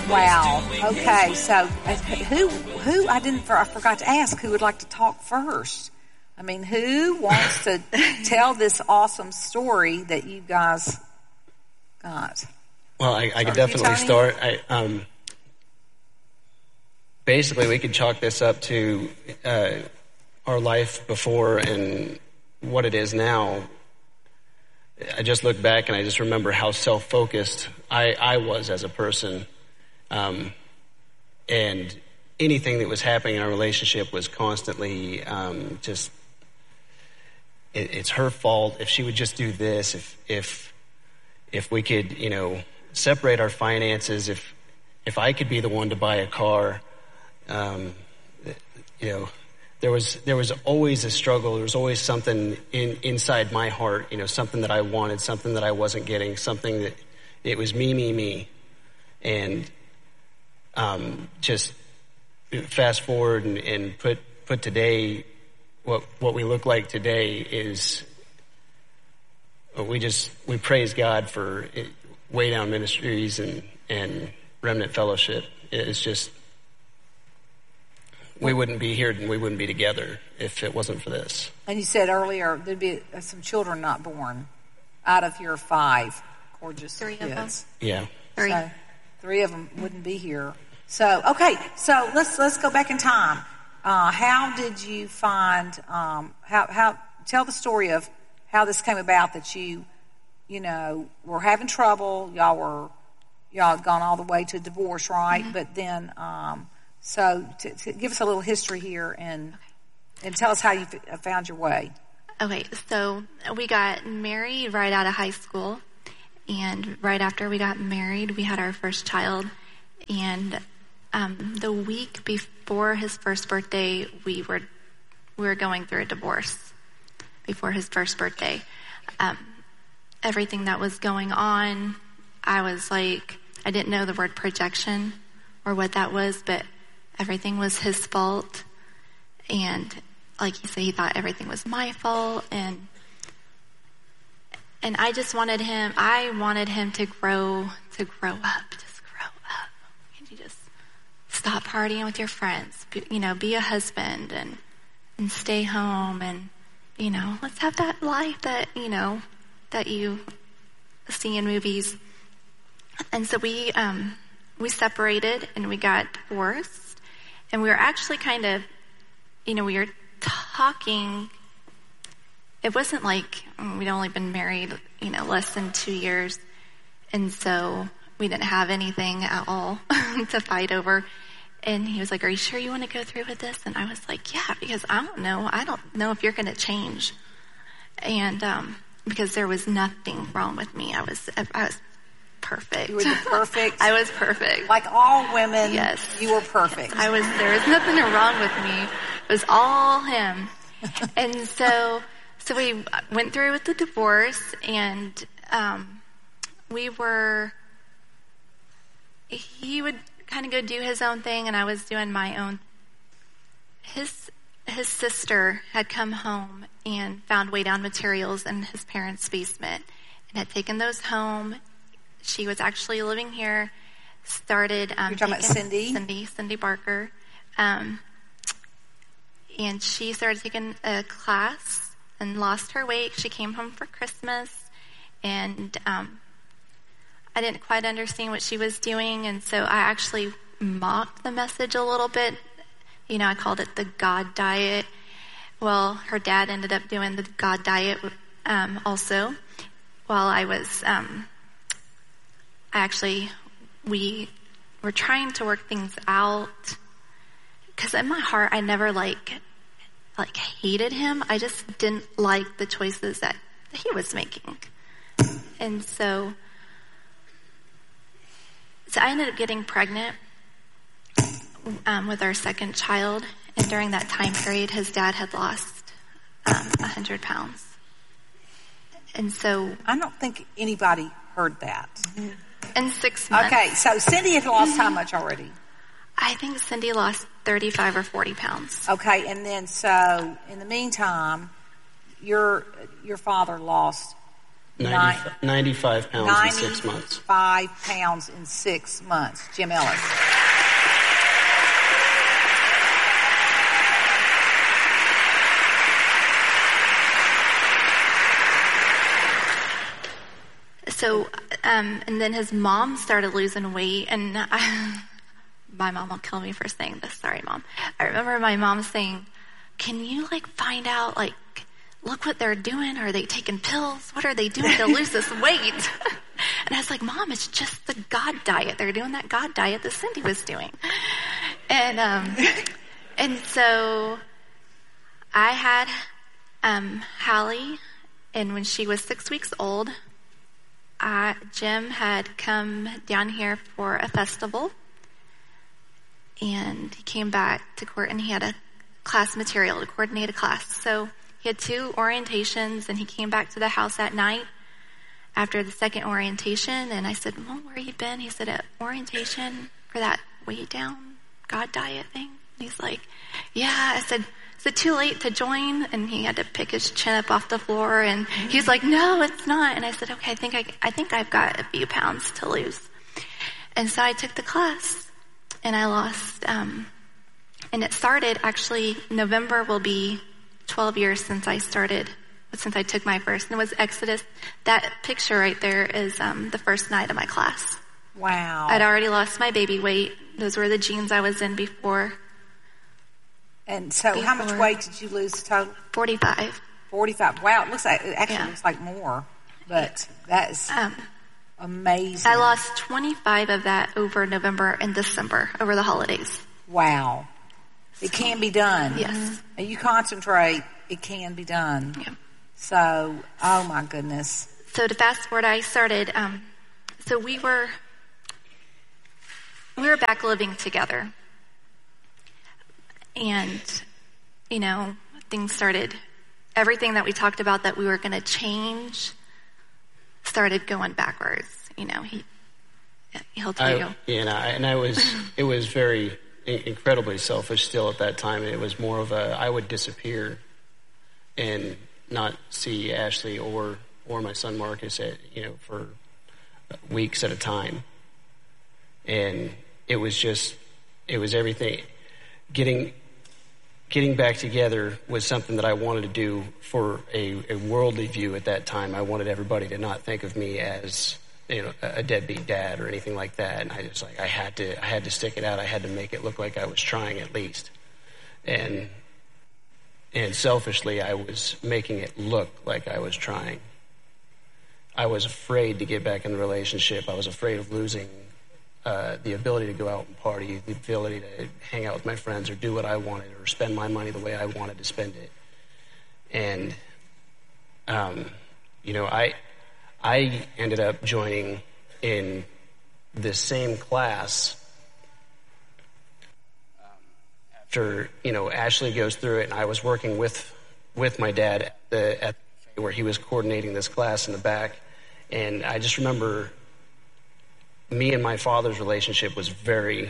Wow. Okay. So who I forgot to ask who would like to talk first. I mean, who wants to tell this awesome story that you guys got? Well, I could definitely start. Basically, we could chalk this up to our life before and what it is now. I just look back and I just remember how self-focused I was as a person. And anything that was happening in our relationship was constantly it's her fault. If she would just do this, if we could, separate our finances, if I could be the one to buy a car, there was always a struggle. There was always something inside my heart, something that I wanted, something that I wasn't getting, something that it was me. And just fast forward and put today, what we look like today is we praise God for Way Down Ministries and Remnant Fellowship. It's just, we wouldn't be here and we wouldn't be together if it wasn't for this. And you said earlier there'd be some children not born out of your 5 gorgeous Three kids. of them. Yeah. Three. So 3 of them wouldn't be here. So, okay, so let's go back in time. How did you find, tell the story of how this came about that you were having trouble. Y'all had gone all the way to divorce, right? Mm-hmm. But then, so to give us a little history here and tell us how you found your way. Okay, so we got married right out of high school, and right after we got married, we had our first child, and the week before his first birthday, we were going through a divorce. Before his first birthday, everything that was going on, I was like, I didn't know the word projection or what that was, but everything was his fault. And like he said, he thought everything was my fault. And I just wanted him to grow up, just grow up. And you just stop partying with your friends, be a husband and stay home and, let's have that life that, that you see in movies. And so we separated and we got divorced, and we were actually kind of, we were talking. It wasn't like we'd only been married, less than 2 years. And so we didn't have anything at all to fight over. And he was like, are you sure you want to go through with this? And I was like, yeah, because I don't know if you're going to change. And, because there was nothing wrong with me. I was perfect. You were the perfect. I was perfect. Like all women. Yes. You were perfect. There was nothing wrong with me. It was all him. And so we went through with the divorce, and, he would kind of go do his own thing, and I was doing my own. His sister had come home and found Way Down materials in his parents' basement and had taken those home. She was actually living here, started... You're talking about Cindy? Cindy Barker. And she started taking a class and lost her weight. She came home for Christmas, and I didn't quite understand what she was doing, and so I actually mocked the message a little bit. I called it the God diet. Well, her dad ended up doing the God diet also. While I was, we were trying to work things out. Because in my heart, I never hated him. I just didn't like the choices that he was making. And so I ended up getting pregnant with our second child, and during that time period, his dad had lost 100 pounds. And so I don't think anybody heard that. In 6 months. Okay, so Cindy had lost how much already? I think Cindy lost 35 or 40 pounds. Okay, and then so in the meantime, your father lost 95 pounds in 6 months. 95 pounds in 6 months. Jim Ellis. So, and then his mom started losing weight, and my mom will kill me for saying this. Sorry, Mom. I remember my mom saying, "Can you find out, look what they're doing? Are they taking pills? What are they doing to lose this weight?" And I was like, "Mom, it's just the God diet. They're doing that God diet that Cindy was doing." And so I had Hallie, and when she was 6 weeks old, Jim had come down here for a festival, and he came back to court, and he had a class material to coordinate a class. So he had 2 orientations, and he came back to the house at night after the second orientation, and I said, "Well, where you been?" He said, "At orientation for that weight down God diet thing." And he's like, "Yeah." I said, "Is it too late to join?" And he had to pick his chin up off the floor, and he's like, "No, it's not." And I said, "Okay, I think I've got a few pounds to lose." And so I took the class, and I lost, and it started, actually, November will be 12 years since I took my first. And it was Exodus. That picture right there is the first night of my class. Wow. I'd already lost my baby weight. Those were the jeans I was in before. And so how much weight did you lose total? 45. 45. Wow, it looks like more, but that is amazing. I lost 25 of that over November and December, over the holidays. Wow. It can be done. Yes. And you concentrate, it can be done. Yeah. So, oh my goodness. So to fast forward, I started, so we were back living together. And, things started, everything that we talked about that we were going to change started going backwards. He'll tell you. It was very incredibly selfish still at that time. It was more of I would disappear and not see Ashley or my son Marcus for weeks at a time. And it was everything. Getting back together was something that I wanted to do for a worldly view at that time. I wanted everybody to not think of me as a deadbeat dad or anything like that. And I had to stick it out. I had to make it look like I was trying at least. And selfishly, I was making it look like I was trying. I was afraid to get back in the relationship. I was afraid of losing the ability to go out and party, the ability to hang out with my friends or do what I wanted or spend my money the way I wanted to spend it. And, I ended up joining in the same class after, Ashley goes through it, and I was working with my dad at where he was coordinating this class in the back. And I just remember me and my father's relationship was very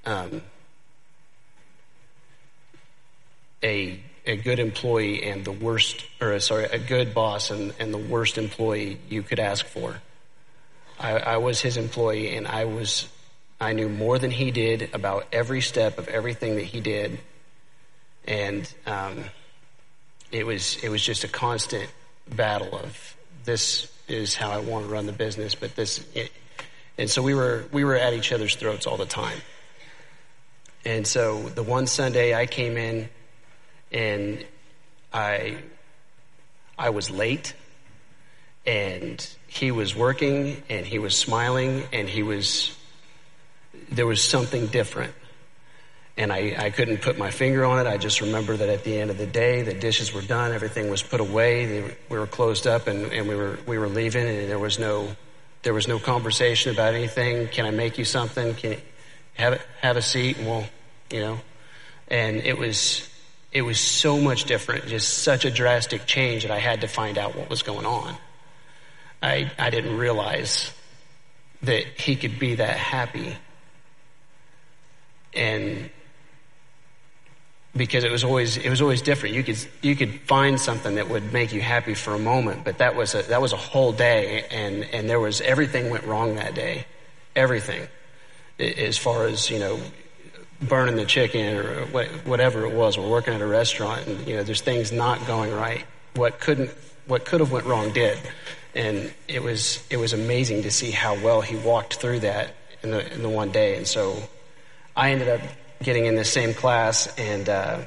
a good employee and a good boss and the worst employee you could ask for. I was his employee, and I knew more than he did about every step of everything that he did, and it was just a constant battle of this is how I want to run the business, but and so we were at each other's throats all the time. And so the one Sunday I came in, and I was late, and he was working, and he was smiling, and there was something different. And I couldn't put my finger on it. I just remember that at the end of the day, the dishes were done, everything was put away, we were closed up, and we were leaving, and there was no conversation about anything. Can I make you something? Can you have a seat? And and it was so much different, just such a drastic change that I had to find out what was going on. I didn't realize that he could be that happy. And because it was always different. You could find something that would make you happy for a moment, but that was a whole day, and there was everything went wrong that day, everything, as far as burning the chicken or whatever it was. We're working at a restaurant, and there's things not going right. What could have went wrong did, and it was amazing to see how well he walked through that in the one day. And so I ended up getting in the same class, and I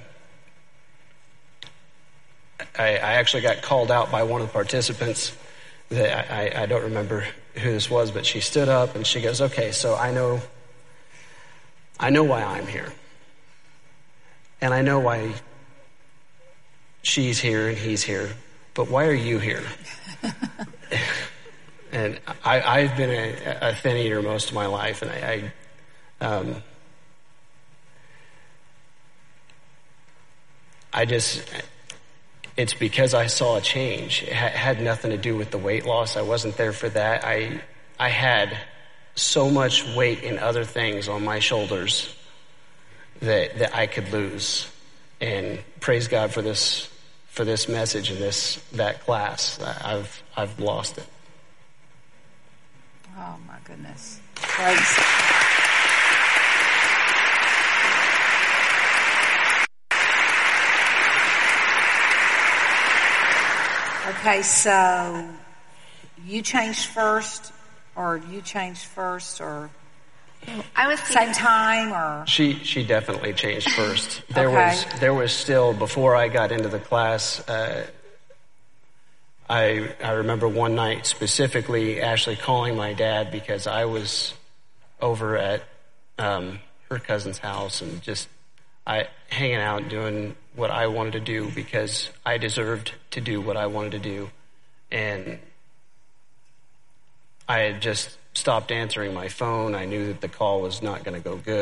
actually got called out by one of the participants. That I don't remember who this was, but she stood up and she goes, "Okay, so I know why I'm here, and I know why she's here and he's here, but why are you here?" And I've been a thin eater most of my life, and it's because I saw a change. It had nothing to do with the weight loss. I wasn't there for that. I had so much weight in other things on my shoulders that I could lose. And praise God for this message and that class. I've lost it. Oh my goodness. Praise. Okay, so you changed first, or I was same time, or she definitely changed first. There was still, before I got into the class, I remember one night specifically Ashley calling my dad because I was over at her cousin's house and just hanging out doing what I wanted to do because I deserved to do what I wanted to do. And I had just stopped answering my phone. I knew that the call was not going to go good.